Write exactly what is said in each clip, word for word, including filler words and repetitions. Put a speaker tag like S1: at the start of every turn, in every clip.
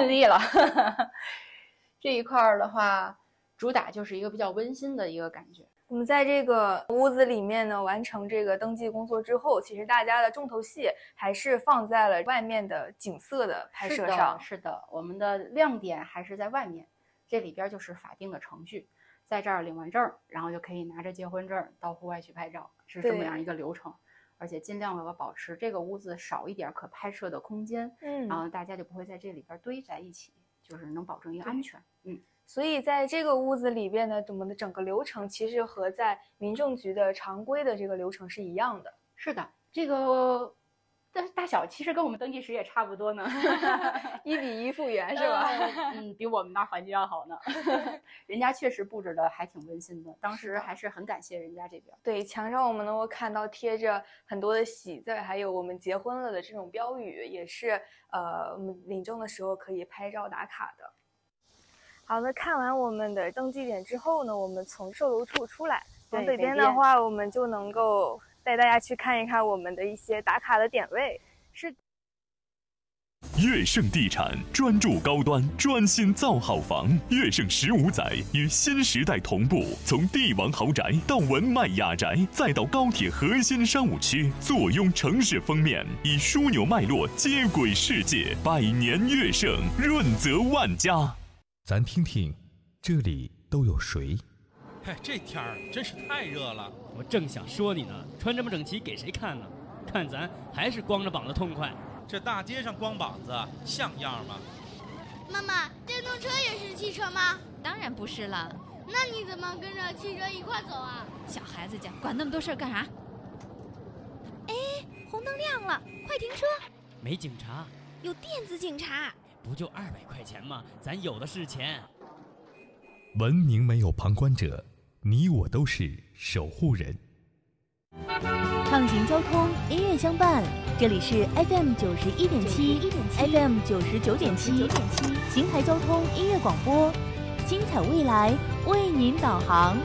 S1: 顺利了。这一块儿的话，主打就是一个比较温馨的一个感觉。
S2: 我们在这个屋子里面呢，完成这个登记工作之后，其实大家的重头戏还是放在了外面的景色的拍摄上。
S1: 是的，是的，我们的亮点还是在外面，这里边就是法定的程序，在这儿领完证，然后就可以拿着结婚证到户外去拍照，是这么样一个流程。而且尽量的保持这个屋子少一点可拍摄的空间，嗯，然后大家就不会在这里边堆在一起，就是能保证一个安全。嗯。
S2: 所以在这个屋子里边呢，我们的整个流程其实和在民政局的常规的这个流程是一样的。
S1: 是的，这个大大小其实跟我们登记时也差不多呢，
S2: 一比一复原是吧？
S1: 嗯，比我们那儿环境要好呢。人家确实布置的还挺温馨的，当时还是很感谢人家这边。
S2: 对，墙上我们能够看到贴着很多的喜字，还有我们结婚了的这种标语，也是呃我们领证的时候可以拍照打卡的。好的，看完我们的登记点之后呢，我们从售楼处出来，往北边的话，我们就能够带大家去看一看我们的一些打卡的点位。
S1: 是。
S3: 悦盛地产专注高端，专心造好房。悦盛十五载与新时代同步，从帝王豪宅到文迈雅宅，再到高铁核心商务区，坐拥城市封面，以枢纽脉络接轨世界。百年悦盛，润泽万家。
S4: 咱听听，这里都有谁？
S5: 嗨，这天儿真是太热了。
S6: 我正想说你呢，穿这么整齐给谁看呢？看咱还是光着膀子痛快。
S5: 这大街上光膀子像样吗？
S7: 妈妈，电动车也是汽车吗？
S8: 当然不是了。
S7: 那你怎么跟着汽车一块走啊？
S8: 小孩子家管那么多事儿干啥？哎，红灯亮了，快停车！
S6: 没警察，
S8: 有电子警察。
S6: 不就二百块钱吗？咱有的是钱。
S4: 文明没有旁观者，你我都是守护人。
S9: 畅行交通，音乐相伴。这里是 F M 九十一点七 ，F M 九十九点七，邢台交通音乐广播，精彩未来为您导航。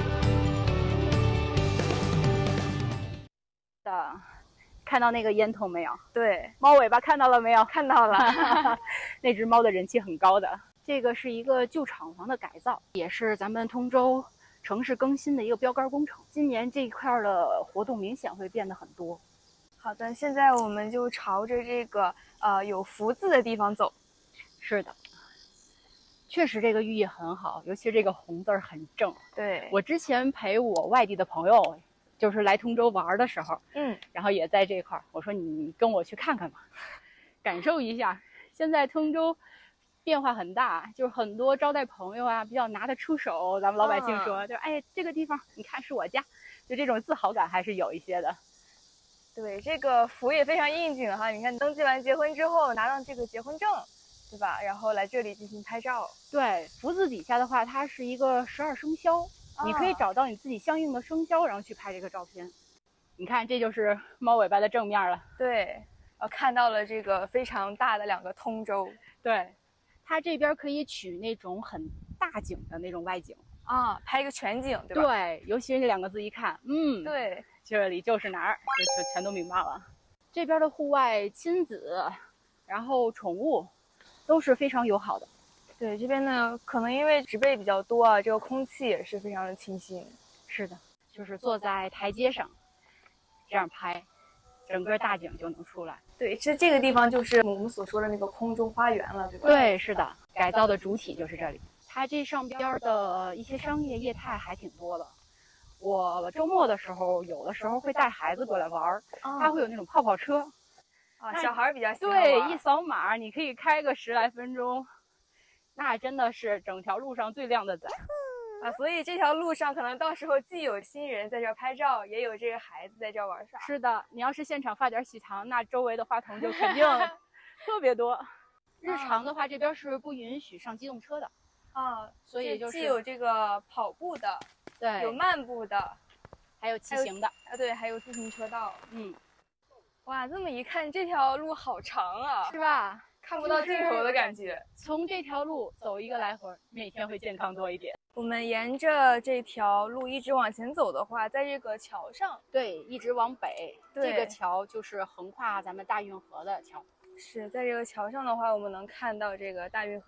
S1: 的。看到那个烟囱没有？
S2: 对，
S1: 猫尾巴看到了没有？
S2: 看到了。
S1: 那只猫的人气很高的。这个是一个旧厂房的改造，也是咱们通州城市更新的一个标杆工程。今年这一块的活动明显会变得很多。
S2: 好的，现在我们就朝着这个呃有福字的地方走。
S1: 是的，确实这个寓意很好，尤其是这个红字很正。
S2: 对，
S1: 我之前陪我外地的朋友。就是来通州玩的时候，
S2: 嗯，
S1: 然后也在这块儿，我说你跟我去看看吧，感受一下。现在通州变化很大，就是很多招待朋友啊，比较拿得出手。咱们老百姓说，啊、就哎这个地方你看是我家，就这种自豪感还是有一些的。
S2: 对，这个福也非常应景哈。你看登记完结婚之后，拿上这个结婚证，对吧？然后来这里进行拍照。
S1: 对，福字底下的话，它是一个十二生肖。你可以找到你自己相应的生肖，然后去拍这个照片。你看，这就是猫尾巴的正面了。
S2: 对，我看到了这个非常大的两个通州。
S1: 对，它这边可以取那种很大景的那种外景
S2: 啊，拍一个全景，对吧？
S1: 对，尤其是这两个字一看，嗯，
S2: 对，
S1: 这里就是哪儿，就就全都明白了。这边的户外亲子，然后宠物，都是非常友好的。
S2: 对，这边呢，可能因为植被比较多啊，这个空气也是非常的清新。
S1: 是的，就是坐在台阶上，这样拍，整个大景就能出来。
S2: 对，这这个地方就是我们所说的那个空中花园了，对吧？
S1: 对，是的，改造的主体就是这里。它这上边的一些商业业态还挺多的。我周末的时候，有的时候会带孩子过来玩，哦、他会有那种泡泡车。
S2: 啊，小孩比较喜欢
S1: 玩。对，一扫码，你可以开个十来分钟。那真的是整条路上最靓的仔
S2: 啊！所以这条路上可能到时候既有新人在这儿拍照，也有这个孩子在这儿玩耍。
S1: 是的，你要是现场发点喜糖，那周围的花童就肯定特别多。日常的话，这边是不允许上机动车的
S2: 啊，
S1: 所以就是
S2: 既有这个跑步的，
S1: 对，
S2: 有漫步的，
S1: 还有骑行的
S2: 啊，对，还有自行车道。
S1: 嗯，
S2: 哇，这么一看，这条路好长啊，
S1: 是吧？
S2: 看不到尽头的感觉。
S1: 从这条路走一个来回，每天会健康多一点。
S2: 我们沿着这条路一直往前走的话，在这个桥上，
S1: 对，一直往北，这个桥就是横跨咱们大运河的桥。
S2: 是在这个桥上的话，我们能看到这个大运河